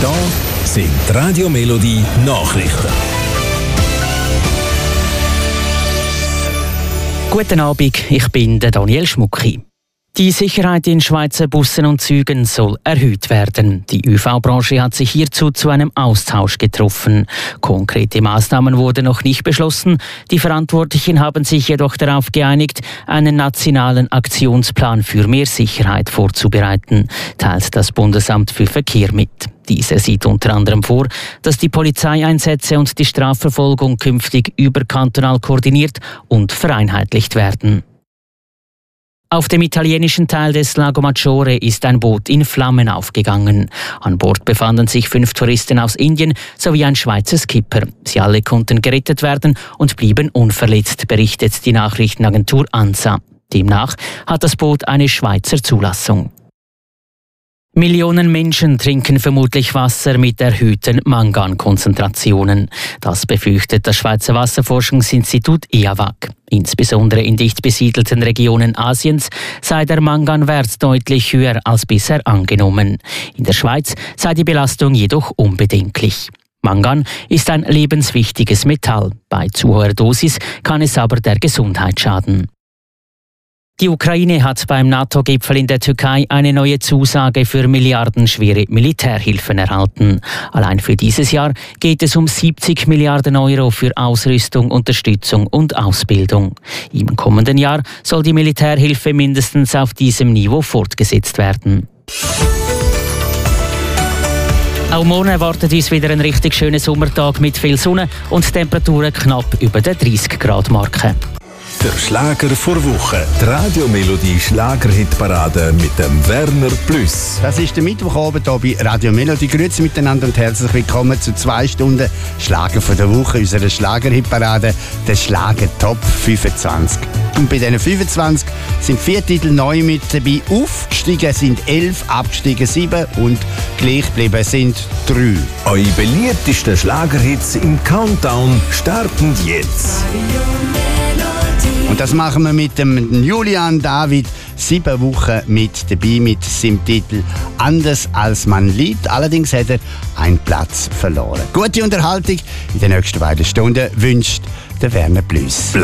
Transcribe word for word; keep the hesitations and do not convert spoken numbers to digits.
Das sind die Radio Melodie Nachrichten. Guten Abend, ich bin der Daniel Schmucki. Die Sicherheit in Schweizer Bussen und Zügen soll erhöht werden. Die Ö V-Branche hat sich hierzu zu einem Austausch getroffen. Konkrete Maßnahmen wurden noch nicht beschlossen. Die Verantwortlichen haben sich jedoch darauf geeinigt, einen nationalen Aktionsplan für mehr Sicherheit vorzubereiten, teilt das Bundesamt für Verkehr mit. Diese sieht unter anderem vor, dass die Polizeieinsätze und die Strafverfolgung künftig überkantonal koordiniert und vereinheitlicht werden. Auf dem italienischen Teil des Lago Maggiore ist ein Boot in Flammen aufgegangen. An Bord befanden sich fünf Touristen aus Indien sowie ein Schweizer Skipper. Sie alle konnten gerettet werden und blieben unverletzt, berichtet die Nachrichtenagentur ANSA. Demnach hat das Boot eine Schweizer Zulassung. Millionen Menschen trinken vermutlich Wasser mit erhöhten Mangankonzentrationen. Das befürchtet das Schweizer Wasserforschungsinstitut E A W A G. Insbesondere in dicht besiedelten Regionen Asiens sei der Manganwert deutlich höher als bisher angenommen. In der Schweiz sei die Belastung jedoch unbedenklich. Mangan ist ein lebenswichtiges Metall. Bei zu hoher Dosis kann es aber der Gesundheit schaden. Die Ukraine hat beim NATO-Gipfel in der Türkei eine neue Zusage für milliardenschwere Militärhilfen erhalten. Allein für dieses Jahr geht es um siebzig Milliarden Euro für Ausrüstung, Unterstützung und Ausbildung. Im kommenden Jahr soll die Militärhilfe mindestens auf diesem Niveau fortgesetzt werden. Auch morgen erwartet uns wieder ein richtig schöner Sommertag mit viel Sonne und Temperaturen knapp über der dreißig Grad Marke. Der Schlager vor Woche. Die Radio Melodie Schlagerhitparade mit dem Werner Plus. Das ist der Mittwochabend hier bei Radio Melodie. Grüezi miteinander und herzlich willkommen zu zwei Stunden Schlager von der Woche, unserer Schlagerhitparade, der Schlager Top fünfundzwanzig. Und bei diesen fünfundzwanzig sind vier Titel neu mit dabei. Aufgestiegen sind elf, abgestiegen sieben und gleich geblieben sind drei. Eure beliebtesten Schlagerhits im Countdown starten jetzt. Und das machen wir mit dem Julian David, sieben Wochen mit dabei mit seinem Titel «Anders als man liebt». Allerdings hat er einen Platz verloren. Gute Unterhaltung in den nächsten beiden Stunden wünscht der Werner Plus.